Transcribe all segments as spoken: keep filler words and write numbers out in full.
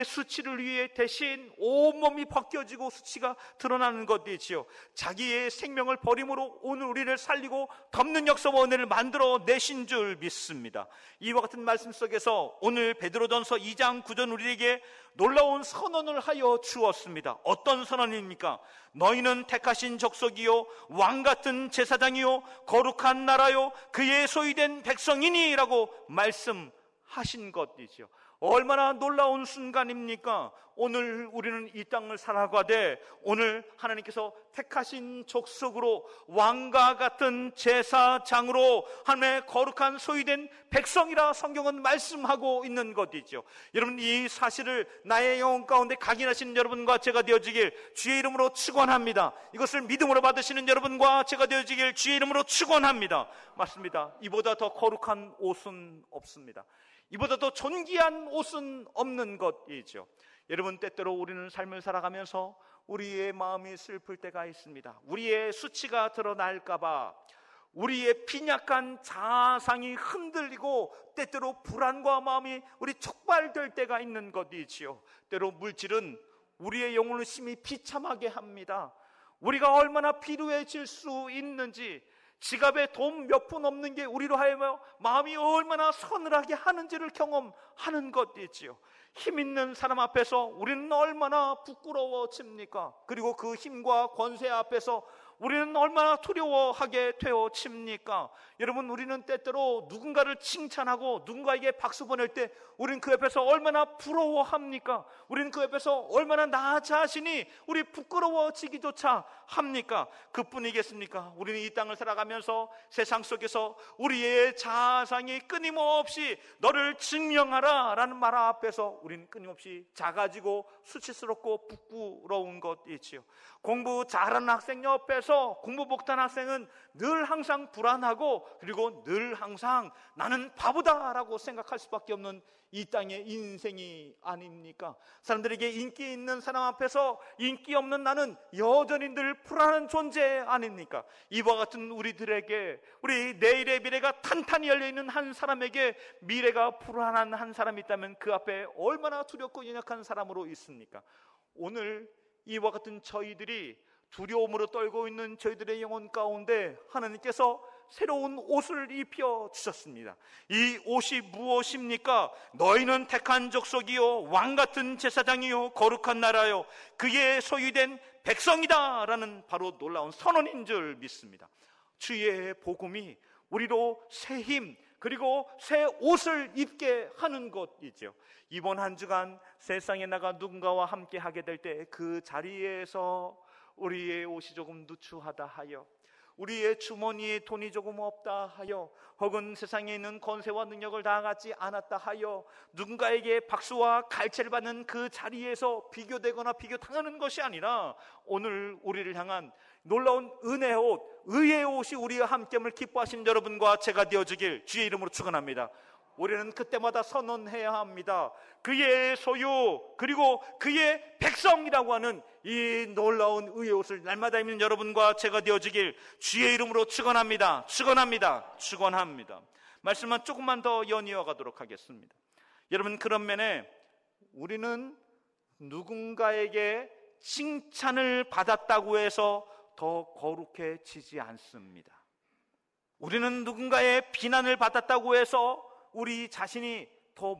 수치를 위해 대신 온몸이 벗겨지고 수치가 드러나는 것이지요. 자기의 생명을 버림으로 오늘 우리를 살리고 덮는 역사와 은혜를 만들어 내신 줄 믿습니다. 이와 같은 말씀 속에서 오늘 베드로전서 이 장 구 절 우리에게 놀라운 선언을 하여 주었습니다. 어떤 선언입니까? 너희는 택하신 족속이요 왕같은 제사장이요 거룩한 나라요 그의 소유된 백성이니 라고 말씀하신 것이죠. 얼마나 놀라운 순간입니까? 오늘 우리는 이 땅을 살아가되 오늘 하나님께서 택하신 족속으로 왕과 같은 제사장으로 하나님의 거룩한 소유된 백성이라 성경은 말씀하고 있는 것이죠. 여러분, 이 사실을 나의 영혼 가운데 각인하시는 여러분과 제가 되어지길 주의 이름으로 축원합니다. 이것을 믿음으로 받으시는 여러분과 제가 되어지길 주의 이름으로 축원합니다. 맞습니다. 이보다 더 거룩한 옷은 없습니다. 이보다 더 존귀한 옷은 없는 것이죠. 여러분, 때때로 우리는 삶을 살아가면서 우리의 마음이 슬플 때가 있습니다. 우리의 수치가 드러날까봐 우리의 빈약한 자상이 흔들리고 때때로 불안과 마음이 우리 촉발될 때가 있는 것이지요. 때로 물질은 우리의 영혼을 심히 비참하게 합니다. 우리가 얼마나 필요해질 수 있는지, 지갑에 돈 몇 푼 없는 게 우리로 하여금 마음이 얼마나 서늘하게 하는지를 경험하는 것이지요. 힘 있는 사람 앞에서 우리는 얼마나 부끄러워집니까? 그리고 그 힘과 권세 앞에서 우리는 얼마나 두려워하게 되어집니까? 여러분, 우리는 때때로 누군가를 칭찬하고 누군가에게 박수 보낼 때 우리는 그 옆에서 얼마나 부러워합니까? 우리는 그 옆에서 얼마나 나 자신이 우리 부끄러워지기조차 합니까? 그뿐이겠습니까? 우리는 이 땅을 살아가면서 세상 속에서 우리의 자상이 끊임없이 너를 증명하라 라는 말 앞에서 우리는 끊임없이 작아지고 수치스럽고 부끄러운 것이지요. 공부 잘하는 학생 옆에서 공부 못하는 학생은 늘 항상 불안하고 그리고 늘 항상 나는 바보다라고 생각할 수밖에 없는 이 땅의 인생이 아닙니까? 사람들에게 인기 있는 사람 앞에서 인기 없는 나는 여전히 늘 불안한 존재 아닙니까? 이와 같은 우리들에게, 우리 내일의 미래가 탄탄히 열려있는 한 사람에게 미래가 불안한 한 사람이 있다면 그 앞에 얼마나 두렵고 연약한 사람으로 있습니까? 오늘 이와 같은 저희들이 두려움으로 떨고 있는 저희들의 영혼 가운데 하나님께서 새로운 옷을 입혀 주셨습니다. 이 옷이 무엇입니까? 너희는 택한 족속이요 왕같은 제사장이요 거룩한 나라요 그의 소유된 백성이다 라는 바로 놀라운 선언인 줄 믿습니다. 주의 복음이 우리로 새 힘 그리고 새 옷을 입게 하는 것이죠. 이번 한 주간 세상에 나가 누군가와 함께 하게 될 때 그 자리에서 우리의 옷이 조금 누추하다 하여, 우리의 주머니에 돈이 조금 없다 하여, 혹은 세상에 있는 권세와 능력을 다 갖지 않았다 하여 누군가에게 박수와 갈채를 받는 그 자리에서 비교되거나 비교당하는 것이 아니라 오늘 우리를 향한 놀라운 은혜의 옷, 의의 옷이 우리와 함께함을 기뻐하신 여러분과 제가 되어주길 주의 이름으로 축원합니다. 우리는 그때마다 선언해야 합니다. 그의 소유 그리고 그의 백성이라고 하는 이 놀라운 의의 옷을 날마다 입는 여러분과 제가 되어주길 주의 이름으로 축원합니다. 축원합니다. 축원합니다. 말씀만 조금만 더 연이어 가도록 하겠습니다. 여러분, 그런 면에 우리는 누군가에게 칭찬을 받았다고 해서 더 거룩해지지 않습니다. 우리는 누군가의 비난을 받았다고 해서 우리 자신이 더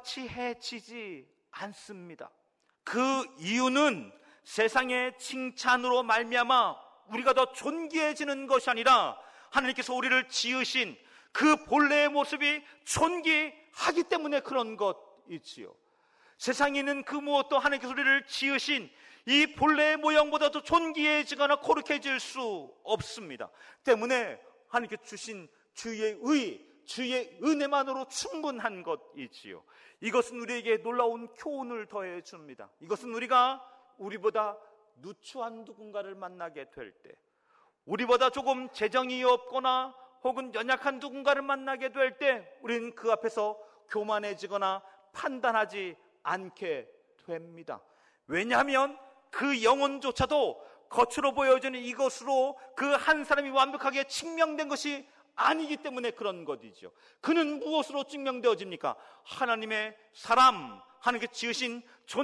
무가치해지지 않습니다. 그 이유는 세상의 칭찬으로 말미암아 우리가 더 존귀해지는 것이 아니라 하나님께서 우리를 지으신 그 본래의 모습이 존귀하기 때문에 그런 것이지요. 세상에 있는 그 무엇도 하나님께서 우리를 지으신 이 본래의 모양보다도 존귀해지거나 거룩해질 수 없습니다. 때문에 하나님께서 주신 주의 의, 주의 은혜만으로 충분한 것이지요. 이것은 우리에게 놀라운 교훈을 더해 줍니다. 이것은 우리가 우리보다 누추한 누군가를 만나게 될 때, 우리보다 조금 재정이 없거나 혹은 연약한 누군가를 만나게 될 때 우리는 그 앞에서 교만해지거나 판단하지 않게 됩니다. 왜냐하면 그 영혼조차도 겉으로 보여지는 이것으로 그 한 사람이 완벽하게 증명된 것이 아니기 때문에 그런 것이죠. 그는 무엇으로 증명되어집니까? 하나님의 사람, 하나님께 지으신